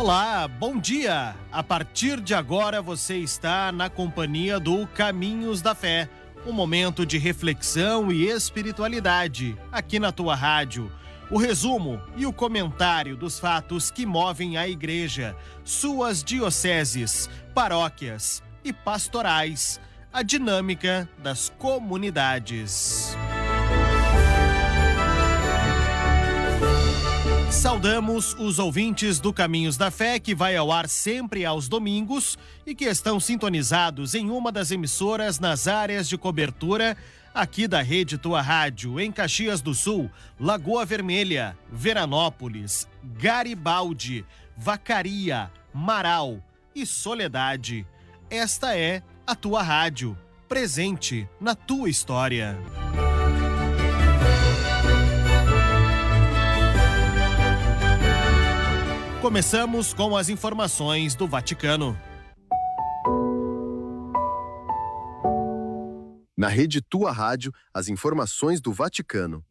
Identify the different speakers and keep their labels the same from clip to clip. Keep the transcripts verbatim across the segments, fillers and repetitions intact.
Speaker 1: Olá, bom dia! A partir de agora você está na companhia do Caminhos da Fé, um momento de reflexão e espiritualidade aqui na tua rádio. O resumo e o comentário dos fatos que movem a igreja, suas dioceses, paróquias e pastorais, a dinâmica das comunidades. Saudamos os ouvintes do Caminhos da Fé, que vai ao ar sempre aos domingos e que estão sintonizados em uma das emissoras nas áreas de cobertura aqui da Rede Tua Rádio, em Caxias do Sul, Lagoa Vermelha, Veranópolis, Garibaldi, Vacaria, Marau e Soledade. Esta é a Tua Rádio, presente na tua história. Começamos com as informações do Vaticano.
Speaker 2: Na Rede Tua Rádio, as informações do Vaticano.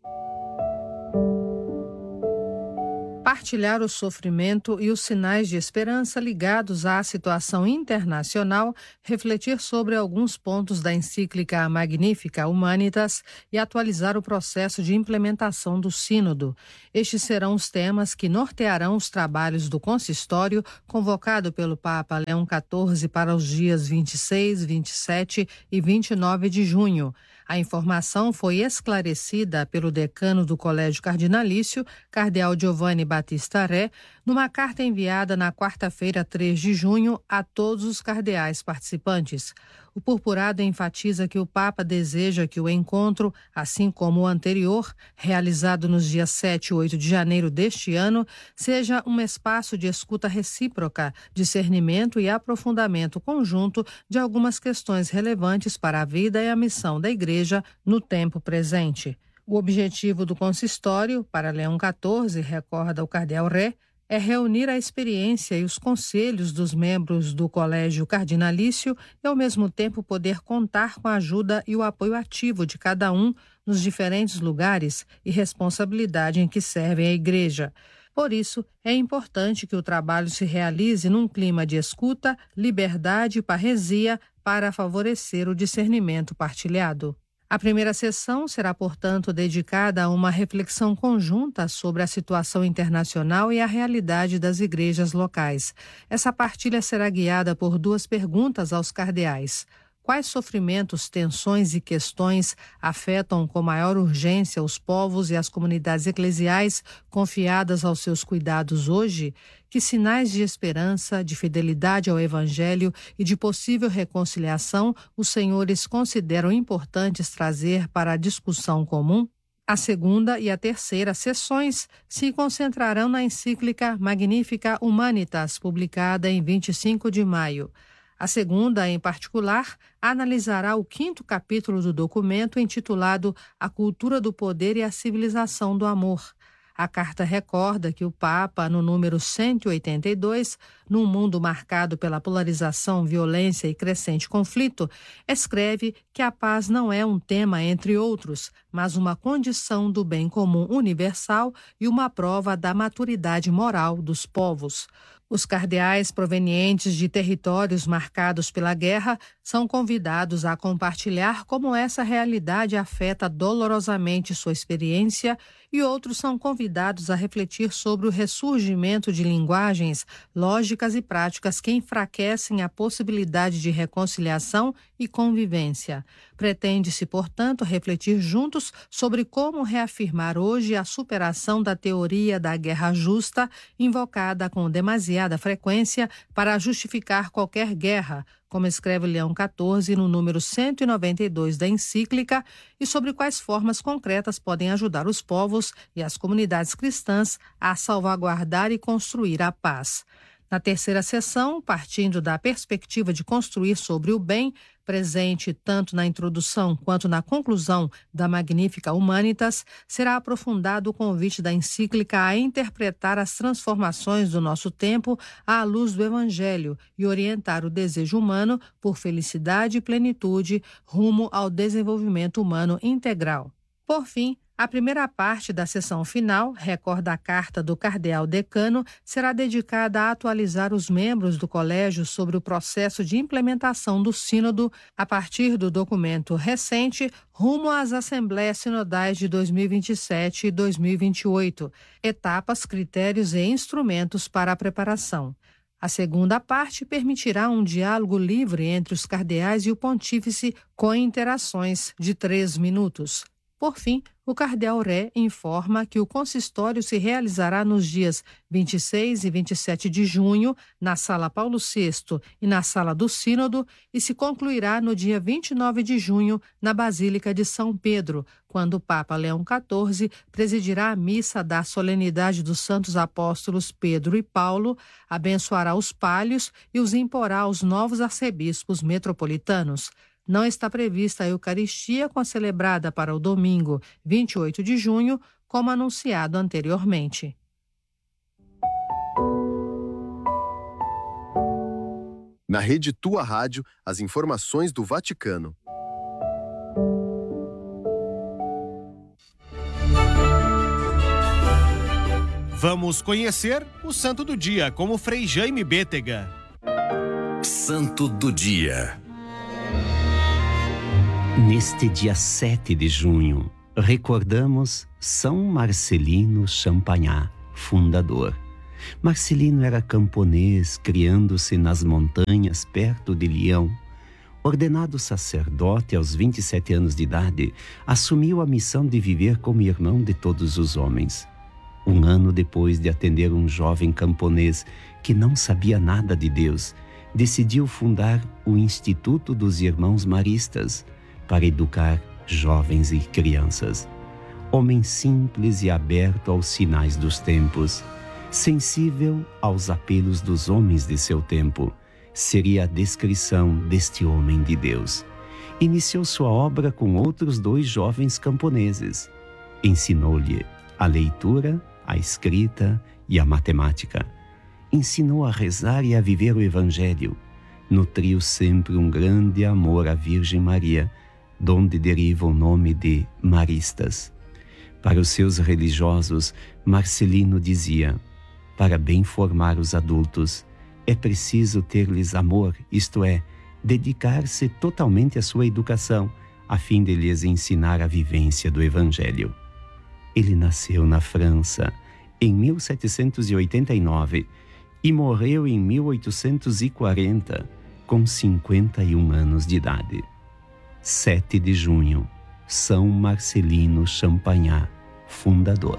Speaker 3: Partilhar o sofrimento e os sinais de esperança ligados à situação internacional, refletir sobre alguns pontos da encíclica Magnificat Humanitas e atualizar o processo de implementação do Sínodo. Estes serão os temas que nortearão os trabalhos do consistório convocado pelo Papa Leão quatorze para os dias vinte e seis, vinte e sete e vinte e nove de junho. A informação foi esclarecida pelo decano do Colégio Cardinalício, Cardeal Giovanni Battista Re, numa carta enviada na quarta-feira, três de junho, a todos os cardeais participantes. O purpurado enfatiza que o Papa deseja que o encontro, assim como o anterior, realizado nos dias sete e oito de janeiro deste ano, seja um espaço de escuta recíproca, discernimento e aprofundamento conjunto de algumas questões relevantes para a vida e a missão da Igreja no tempo presente. O objetivo do consistório, para Leão quatorze, recorda o cardeal Re, é reunir a experiência e os conselhos dos membros do Colégio Cardinalício e, ao mesmo tempo, poder contar com a ajuda e o apoio ativo de cada um nos diferentes lugares e responsabilidade em que servem a Igreja. Por isso, é importante que o trabalho se realize num clima de escuta, liberdade e parresia para favorecer o discernimento partilhado. A primeira sessão será, portanto, dedicada a uma reflexão conjunta sobre a situação internacional e a realidade das igrejas locais. Essa partilha será guiada por duas perguntas aos cardeais. Quais sofrimentos, tensões e questões afetam com maior urgência os povos e as comunidades eclesiais confiadas aos seus cuidados hoje? Que sinais de esperança, de fidelidade ao Evangelho e de possível reconciliação os senhores consideram importantes trazer para a discussão comum? A segunda e a terceira sessões se concentrarão na encíclica Magnificat Humanitas, publicada em vinte e cinco de maio. A segunda, em particular, analisará o quinto capítulo do documento intitulado A Cultura do Poder e a Civilização do Amor. A carta recorda que o Papa, no número cento e oitenta e dois, num mundo marcado pela polarização, violência e crescente conflito, escreve que a paz não é um tema entre outros, mas uma condição do bem comum universal e uma prova da maturidade moral dos povos. Os cardeais provenientes de territórios marcados pela guerra são convidados a compartilhar como essa realidade afeta dolorosamente sua experiência e outros são convidados a refletir sobre o ressurgimento de linguagens, lógicas e práticas que enfraquecem a possibilidade de reconciliação e convivência. Pretende-se, portanto, refletir juntos sobre como reafirmar hoje a superação da teoria da guerra justa, invocada com demasiada frequência para justificar qualquer guerra, como escreve Leão quatorze no número cento e noventa e dois da encíclica, e sobre quais formas concretas podem ajudar os povos e as comunidades cristãs a salvaguardar e construir a paz. Na terceira sessão, partindo da perspectiva de construir sobre o bem, presente tanto na introdução quanto na conclusão da Magnificat Humanitas, será aprofundado o convite da encíclica a interpretar as transformações do nosso tempo à luz do Evangelho e orientar o desejo humano por felicidade e plenitude rumo ao desenvolvimento humano integral. Por fim, A primeira parte da sessão final, recorda a carta do cardeal decano, será dedicada a atualizar os membros do colégio sobre o processo de implementação do sínodo a partir do documento recente rumo às Assembleias Sinodais de dois mil e vinte e sete e dois mil e vinte e oito, etapas, critérios e instrumentos para a preparação. A segunda parte permitirá um diálogo livre entre os cardeais e o pontífice com interações de três minutos. Por fim, o cardeal Ré informa que o consistório se realizará nos dias vinte e seis e vinte e sete de junho, na Sala Paulo sexto e na Sala do Sínodo, e se concluirá no dia vinte e nove de junho, na Basílica de São Pedro, quando o Papa Leão quatorze presidirá a missa da solenidade dos santos apóstolos Pedro e Paulo, abençoará os palhos e os imporá aos novos arcebispos metropolitanos. Não está prevista a Eucaristia concelebrada para o domingo, vinte e oito de junho, como anunciado anteriormente.
Speaker 2: Na Rede Tua Rádio, as informações do Vaticano.
Speaker 1: Vamos conhecer o Santo do Dia, como Frei Jaime Bétega.
Speaker 4: Santo do Dia.
Speaker 5: Neste dia sete de junho, recordamos São Marcelino Champagnat, fundador. Marcelino era camponês, criando-se nas montanhas perto de Lyon. Ordenado sacerdote aos vinte e sete anos de idade, assumiu a missão de viver como irmão de todos os homens. Um ano depois de atender um jovem camponês que não sabia nada de Deus, decidiu fundar o Instituto dos Irmãos Maristas, para educar jovens e crianças. Homem simples e aberto aos sinais dos tempos, sensível aos apelos dos homens de seu tempo, seria a descrição deste homem de Deus. Iniciou sua obra com outros dois jovens camponeses. Ensinou-lhe a leitura, a escrita e a matemática. Ensinou a rezar e a viver o Evangelho. Nutriu sempre um grande amor à Virgem Maria, donde deriva o nome de Maristas. Para os seus religiosos, Marcelino dizia: para bem formar os adultos, é preciso ter-lhes amor, isto é, dedicar-se totalmente à sua educação, a fim de lhes ensinar a vivência do Evangelho. Ele nasceu na França em mil setecentos e oitenta e nove e morreu em mil oitocentos e quarenta, com cinquenta e um anos de idade. sete de junho, São Marcelino Champagnat, fundador.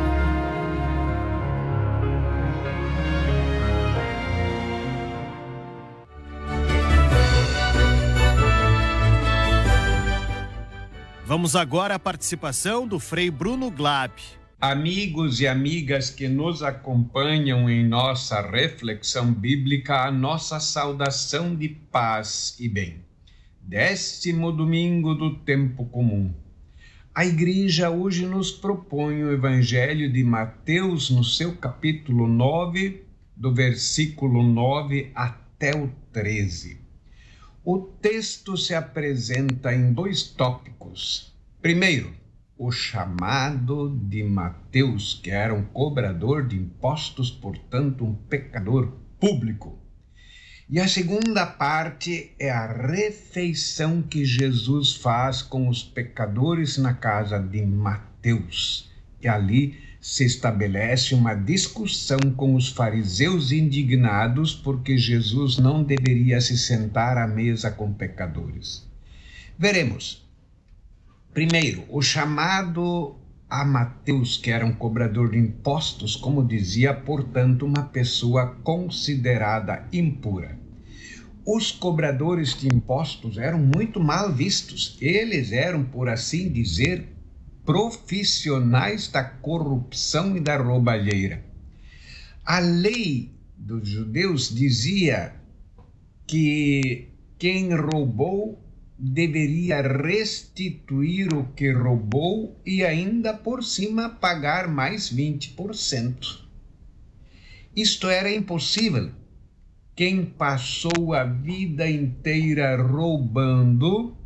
Speaker 1: Vamos agora à participação do Frei Bruno Glab.
Speaker 6: Amigos e amigas que nos acompanham em nossa reflexão bíblica, a nossa saudação de paz e bem. Décimo domingo do tempo comum. A Igreja hoje nos propõe o Evangelho de Mateus no seu capítulo nove, do versículo nove até o treze. O texto se apresenta em dois tópicos. Primeiro, o chamado de Mateus, que era um cobrador de impostos, portanto um pecador público. E a segunda parte é a refeição que Jesus faz com os pecadores na casa de Mateus. E ali se estabelece uma discussão com os fariseus indignados porque Jesus não deveria se sentar à mesa com pecadores. Veremos. Primeiro, o chamado a Mateus, que era um cobrador de impostos, como dizia, portanto, uma pessoa considerada impura. Os cobradores de impostos eram muito mal vistos. Eles eram, por assim dizer, profissionais da corrupção e da roubalheira. A lei dos judeus dizia que quem roubou deveria restituir o que roubou e ainda por cima pagar mais vinte por cento. Isto era impossível. Quem passou a vida inteira roubando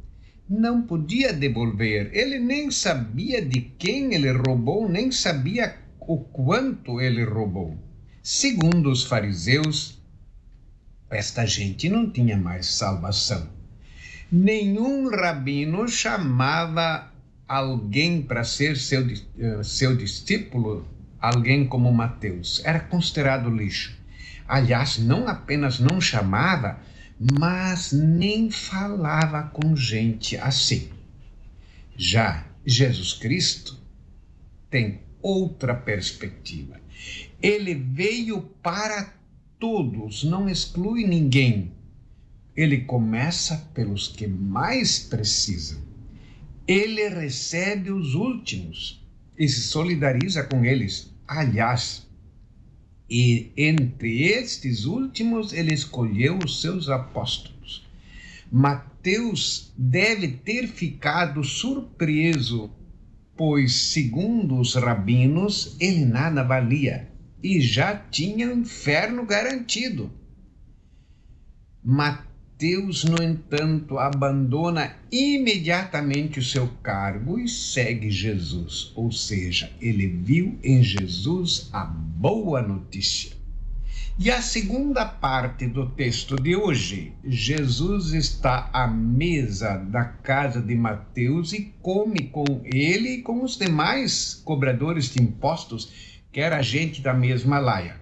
Speaker 6: não podia devolver. Ele nem sabia de quem ele roubou, nem sabia o quanto ele roubou. Segundo os fariseus, esta gente não tinha mais salvação. Nenhum rabino chamava alguém para ser seu, seu discípulo, alguém como Mateus. Era considerado lixo. Aliás, não apenas não chamava, mas nem falava com gente assim. Já Jesus Cristo tem outra perspectiva. Ele veio para todos, não exclui ninguém. Ele começa pelos que mais precisam. Ele recebe os últimos e se solidariza com eles. Aliás, e entre estes últimos, ele escolheu os seus apóstolos. Mateus deve ter ficado surpreso, pois, segundo os rabinos, ele nada valia e já tinha o inferno garantido. Mateus, no entanto, abandona imediatamente o seu cargo e segue Jesus, ou seja, ele viu em Jesus a boa notícia. E a segunda parte do texto de hoje, Jesus está à mesa da casa de Mateus e come com ele e com os demais cobradores de impostos, que era gente da mesma laia.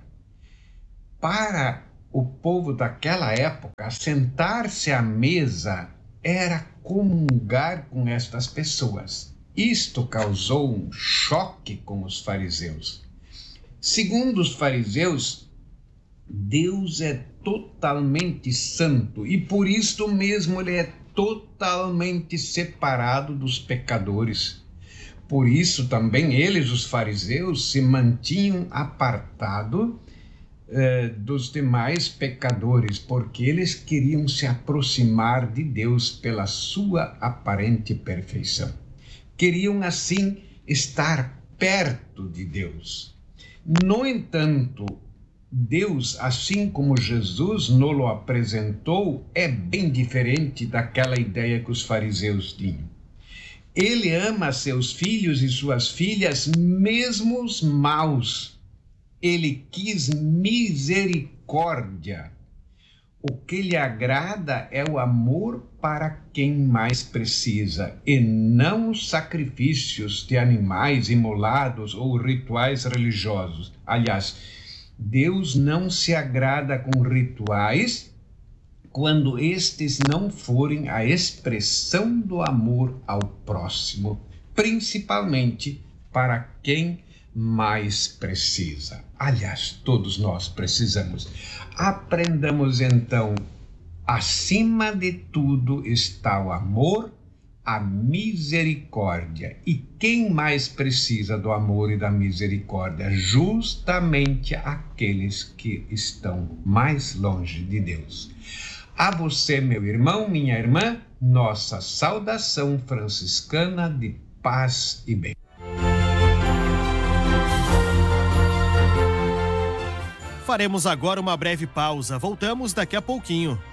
Speaker 6: Para o povo daquela época, sentar-se à mesa era comungar com estas pessoas. Isto causou um choque com os fariseus. Segundo os fariseus, Deus é totalmente santo e por isto mesmo ele é totalmente separado dos pecadores. Por isso também eles, os fariseus, se mantinham apartados eh, dos demais pecadores, porque eles queriam se aproximar de Deus pela sua aparente perfeição. Queriam assim estar perto de Deus. No entanto, Deus, assim como Jesus nos apresentou, é bem diferente daquela ideia que os fariseus tinham. Ele ama seus filhos e suas filhas, mesmo os maus. Ele quis misericórdia. O que lhe agrada é o amor para quem mais precisa, e não os sacrifícios de animais imolados ou rituais religiosos. Aliás, Deus não se agrada com rituais quando estes não forem a expressão do amor ao próximo, principalmente para quem mais precisa. Aliás, todos nós precisamos. Aprendamos então, acima de tudo está o amor, a misericórdia. E quem mais precisa do amor e da misericórdia? Justamente aqueles que estão mais longe de Deus. A você, meu irmão, minha irmã, nossa saudação franciscana de paz e bem.
Speaker 1: Faremos agora uma breve pausa. Voltamos daqui a pouquinho.